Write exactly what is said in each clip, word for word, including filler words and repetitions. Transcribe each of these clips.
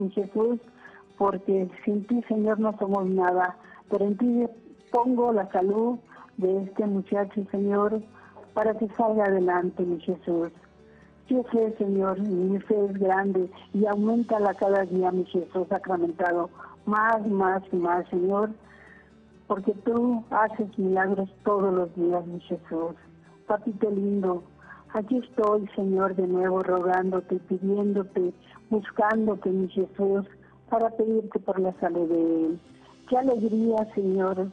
Jesús, porque sin ti, Señor, no somos nada, pero en ti pongo la salud de este muchacho, Señor, para que salga adelante, mi Jesús. Yo sé, Señor, mi fe es grande y aumentala cada día, mi Jesús sacramentado, más, más y más, Señor, porque tú haces milagros todos los días, mi Jesús. Papito lindo, aquí estoy, Señor, de nuevo rogándote, pidiéndote, buscándote, mi Jesús, para pedirte por la salud de él. Qué alegría, Señor,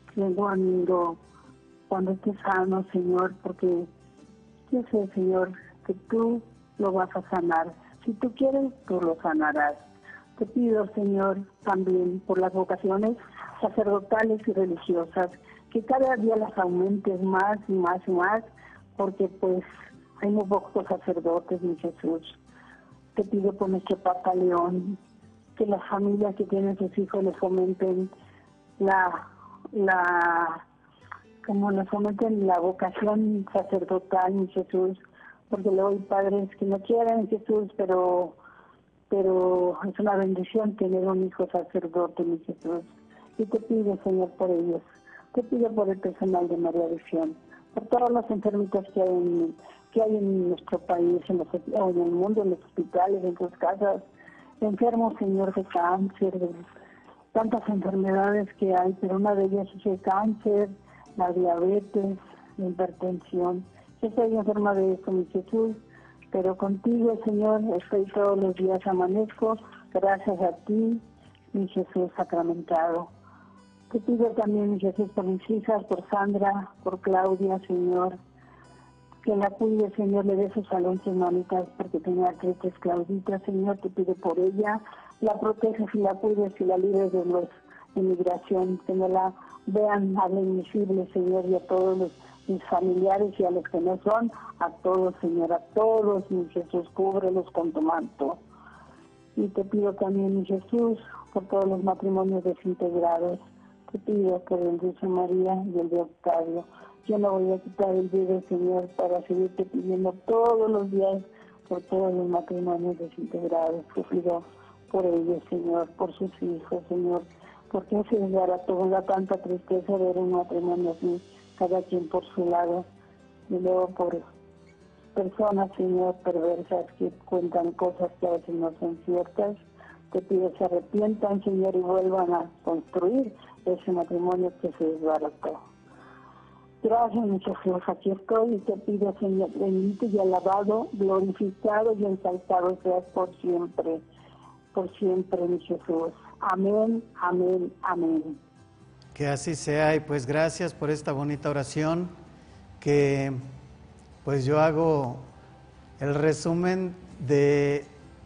cuando, cuando esté sano, Señor, porque yo sé, Señor, que tú lo vas a sanar. Si tú quieres, tú lo sanarás. Te pido, Señor, también por las vocaciones sacerdotales y religiosas, que cada día las aumentes más y más y más, porque pues hay muy pocos sacerdotes, mi Jesús. Te pido por nuestro Papa León, que las familias que tienen sus hijos les fomenten la, la, como les fomenten la vocación sacerdotal, mi Jesús, porque luego hay padres que no quieren, Jesús, pero pero es una bendición tener un hijo sacerdote, mi Jesús. Y te pido, Señor, por ellos. Te pido por el personal de María Visión, por todas las enfermitas que hay en, que hay en nuestro país, en, los, en el mundo, en los hospitales, en sus casas. Enfermos, Señor, de cáncer, de tantas enfermedades que hay, pero una de ellas es el cáncer, la diabetes, la hipertensión. Yo estoy enferma de eso, mi Jesús, pero contigo, Señor, estoy todos los días, amanezco, gracias a ti, mi Jesús sacramentado. Te pido también, mi Jesús, por mis hijas, por Sandra, por Claudia, Señor, que la cuide, Señor, le dé sus salud, sus manitas, porque tenía artritis, Claudita, Señor, te pido por ella, la proteges y la cuides y la libres de los de migración, que no la vean a lo invisible, Señor, y a todos los mis familiares y a los que no son, a todos, Señor, a todos, mi Jesús, cúbrelos con tu manto. Y te pido también, mi Jesús, por todos los matrimonios desintegrados. Te pido por el de María y el de Octavio. Yo no voy a quitar el dedo, Señor, para seguirte pidiendo todos los días por todos los matrimonios desintegrados. Te pido por ellos, Señor, por sus hijos, Señor, porque se les dará toda tanta tristeza ver un matrimonio así, cada quien por su lado, y luego por personas, Señor, perversas que cuentan cosas que a veces no son ciertas. Te pido que se arrepientan, Señor, y vuelvan a construir ese matrimonio que se desbarató. Gracias, mi Jesús, aquí estoy y te pido, Señor, bendito y alabado, glorificado y ensalzado seas por siempre, por siempre, mi Jesús. Amén, amén, amén. Que así sea, y pues gracias por esta bonita oración, que pues yo hago el resumen de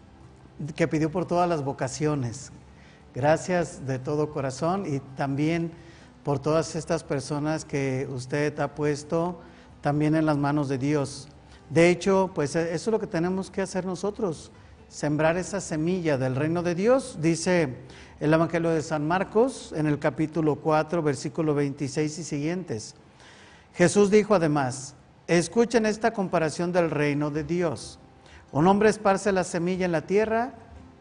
que pidió por todas las vocaciones. Gracias de todo corazón y también por todas estas personas que usted ha puesto también en las manos de Dios. De hecho, pues eso es lo que tenemos que hacer nosotros, sembrar esa semilla del reino de Dios. Dice el Evangelio de San Marcos en el capítulo cuatro, versículo veintiséis y siguientes. Jesús dijo además: escuchen esta comparación del reino de Dios. Un hombre esparce la semilla en la tierra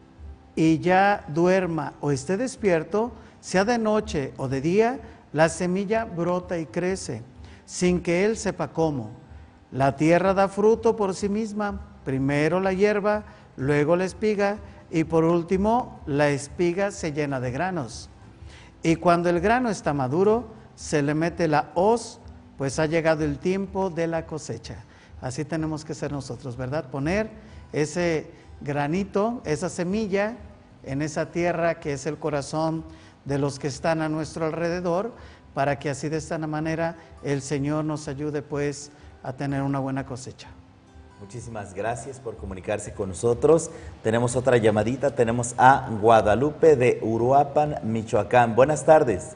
y ya duerma o esté despierto, sea de noche o de día, la semilla brota y crece, sin que él sepa cómo. La tierra da fruto por sí misma, primero la hierba, luego la espiga, y por último la espiga se llena de granos. Y cuando el grano está maduro, se le mete la hoz, pues ha llegado el tiempo de la cosecha. Así tenemos que ser nosotros, ¿verdad? Poner ese granito, esa semilla, en esa tierra que es el corazón de los que están a nuestro alrededor, para que así de esta manera el Señor nos ayude pues a tener una buena cosecha. Muchísimas gracias por comunicarse con nosotros. Tenemos otra llamadita, tenemos a Guadalupe de Uruapan, Michoacán. Buenas tardes.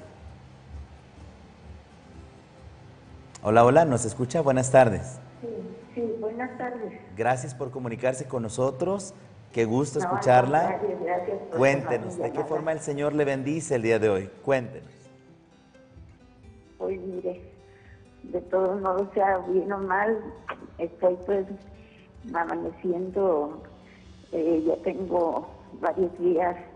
Hola, hola, ¿nos escucha? Buenas tardes. Sí, sí, buenas tardes. Gracias por comunicarse con nosotros. Qué gusto No, escucharla. Gracias, gracias por Cuéntenos, ¿de qué forma el Señor le bendice el día de hoy? Cuéntenos. Pues mire, de todos modos, sea bien o mal, estoy pues amaneciendo, eh, ya tengo varios días